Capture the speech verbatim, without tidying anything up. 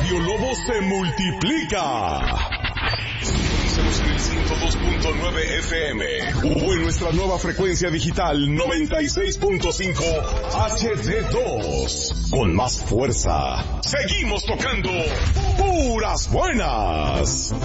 Radio Lobo se multiplica. Estamos en el ciento dos punto nueve F M o en nuestra nueva frecuencia digital noventa y seis punto cinco H D dos. Con más fuerza, seguimos tocando puras buenas.